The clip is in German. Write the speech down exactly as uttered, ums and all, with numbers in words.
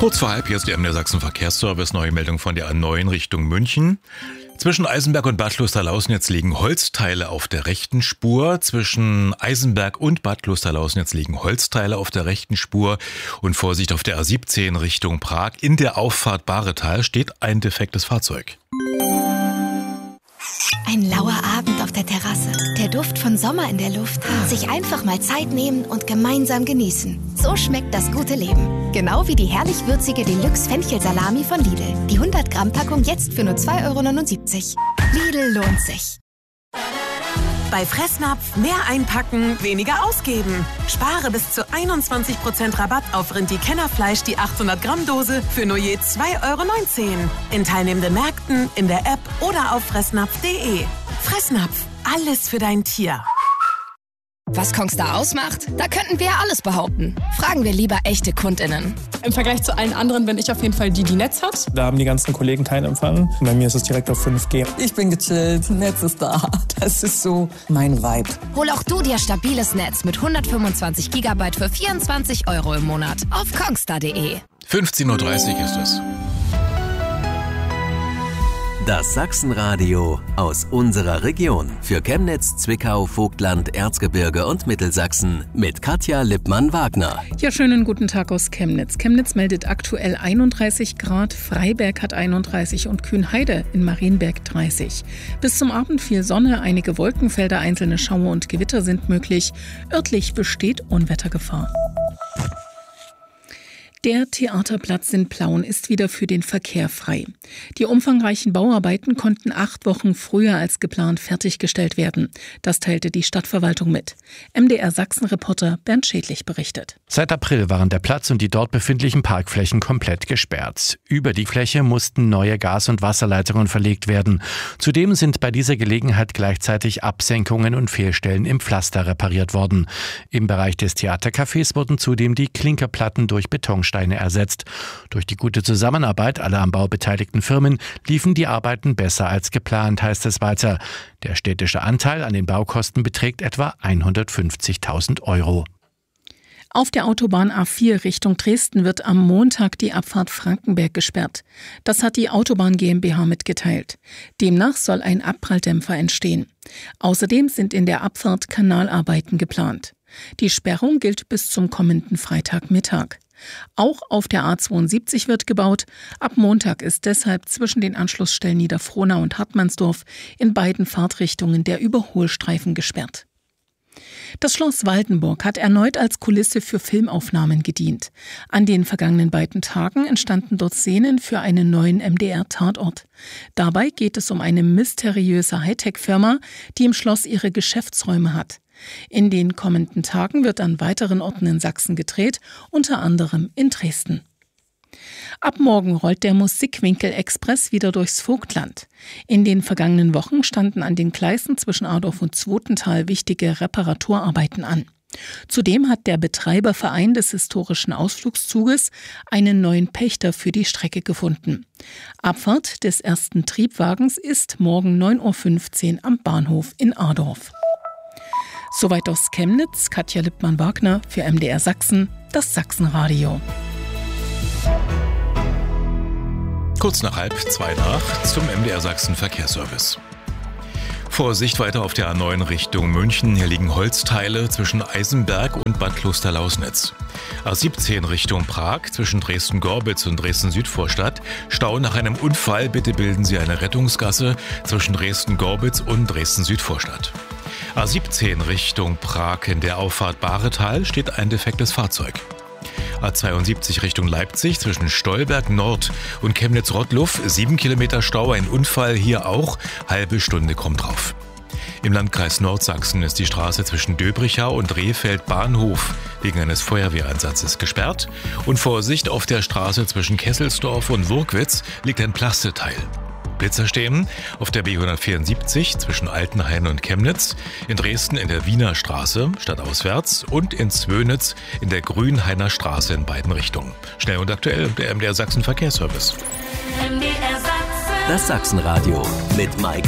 Kurz vor halb jetzt der M D R Sachsen Verkehrsservice, neue Meldung von der A neun Richtung München. Zwischen Eisenberg und Bad Klosterlausnitz liegen Holzteile auf der rechten Spur. Zwischen Eisenberg und Bad Klosterlausnitz liegen Holzteile auf der rechten Spur. Und Vorsicht auf der A siebzehn Richtung Prag. In der Auffahrt Bahretal steht ein defektes Fahrzeug. Ein lauer Abend auf der Terrasse, der Duft von Sommer in der Luft, sich einfach mal Zeit nehmen und gemeinsam genießen. So schmeckt das gute Leben. Genau wie die herrlich würzige Deluxe-Fenchel-Salami von Lidl. Die hundert Gramm Packung jetzt für nur zwei Euro neunundsiebzig. Lidl lohnt sich. Bei Fressnapf mehr einpacken, weniger ausgeben. Spare bis zu einundzwanzig Prozent Rabatt auf Rindi-Kennerfleisch, die achthundert Gramm Dose für nur je zwei Euro neunzehn. In teilnehmenden Märkten, in der App oder auf fressnapf punkt de. Fressnapf, alles für dein Tier. Was Kongstar ausmacht? Da könnten wir ja alles behaupten. Fragen wir lieber echte KundInnen. Im Vergleich zu allen anderen bin ich auf jeden Fall die, die Netz hat. Da haben die ganzen Kollegen keinen Empfang. Bei mir ist es direkt auf fünf G. Ich bin gechillt, Netz ist da. Das ist so mein Vibe. Hol auch du dir stabiles Netz mit hundertfünfundzwanzig Gigabyte für vierundzwanzig Euro im Monat auf kongstar punkt de. fünfzehn Uhr dreißig ist es. Das Sachsenradio aus unserer Region. Für Chemnitz, Zwickau, Vogtland, Erzgebirge und Mittelsachsen mit Katja Lippmann-Wagner. Ja, schönen guten Tag aus Chemnitz. Chemnitz meldet aktuell einunddreißig Grad, Freiberg hat einunddreißig und Kühnheide in Marienberg dreißig. Bis zum Abend viel Sonne, einige Wolkenfelder, einzelne Schauer und Gewitter sind möglich. Örtlich besteht Unwettergefahr. Der Theaterplatz in Plauen ist wieder für den Verkehr frei. Die umfangreichen Bauarbeiten konnten acht Wochen früher als geplant fertiggestellt werden. Das teilte die Stadtverwaltung mit. M D R Sachsen-Reporter Bernd Schädlich berichtet. Seit April waren der Platz und die dort befindlichen Parkflächen komplett gesperrt. Über die Fläche mussten neue Gas- und Wasserleitungen verlegt werden. Zudem sind bei dieser Gelegenheit gleichzeitig Absenkungen und Fehlstellen im Pflaster repariert worden. Im Bereich des Theatercafés wurden zudem die Klinkerplatten durch Betonsteine ersetzt. Durch die gute Zusammenarbeit aller am Bau beteiligten Firmen liefen die Arbeiten besser als geplant, heißt es weiter. Der städtische Anteil an den Baukosten beträgt etwa hundertfünfzigtausend Euro. Auf der Autobahn A vier Richtung Dresden wird am Montag die Abfahrt Frankenberg gesperrt. Das hat die Autobahn GmbH mitgeteilt. Demnach soll ein Abpralldämpfer entstehen. Außerdem sind in der Abfahrt Kanalarbeiten geplant. Die Sperrung gilt bis zum kommenden Freitagmittag. Auch auf der A zweiundsiebzig wird gebaut. Ab Montag ist deshalb zwischen den Anschlussstellen Niederfrohnau und Hartmannsdorf in beiden Fahrtrichtungen der Überholstreifen gesperrt. Das Schloss Waldenburg hat erneut als Kulisse für Filmaufnahmen gedient. An den vergangenen beiden Tagen entstanden dort Szenen für einen neuen M D R-Tatort. Dabei geht es um eine mysteriöse Hightech-Firma, die im Schloss ihre Geschäftsräume hat. In den kommenden Tagen wird an weiteren Orten in Sachsen gedreht, unter anderem in Dresden. Ab morgen rollt der Musikwinkel-Express wieder durchs Vogtland. In den vergangenen Wochen standen an den Gleisen zwischen Adorf und Zwotental wichtige Reparaturarbeiten an. Zudem hat der Betreiberverein des historischen Ausflugszuges einen neuen Pächter für die Strecke gefunden. Abfahrt des ersten Triebwagens ist morgen neun Uhr fünfzehn am Bahnhof in Adorf. Soweit aus Chemnitz, Katja Lippmann-Wagner für M D R Sachsen, das Sachsenradio. Kurz nach halb zwei nach zum M D R Sachsen Verkehrsservice. Vorsicht weiter auf der A neun Richtung München. Hier liegen Holzteile zwischen Eisenberg und Bad Klosterlausnitz. A siebzehn Richtung Prag zwischen Dresden-Gorbitz und Dresden-Südvorstadt. Stau nach einem Unfall. Bitte bilden Sie eine Rettungsgasse zwischen Dresden-Gorbitz und Dresden-Südvorstadt. A siebzehn Richtung Prag in der Auffahrt Bahretal steht ein defektes Fahrzeug. A zweiundsiebzig Richtung Leipzig zwischen Stolberg Nord und Chemnitz-Rottluff, sieben Kilometer Stau, ein Unfall hier auch, halbe Stunde kommt drauf. Im Landkreis Nordsachsen ist die Straße zwischen Döbrichau und Rehfeld Bahnhof wegen eines Feuerwehreinsatzes gesperrt und Vorsicht auf der Straße zwischen Kesselsdorf und Wurkwitz liegt ein Plasteteil. Blitzer stehen auf der B hundertvierundsiebzig zwischen Altenhain und Chemnitz, in Dresden in der Wiener Straße stadtauswärts und in Zwönitz in der Grünhainer Straße in beiden Richtungen. Schnell und aktuell der M D R Sachsen Verkehrsservice. Das Sachsenradio mit Mike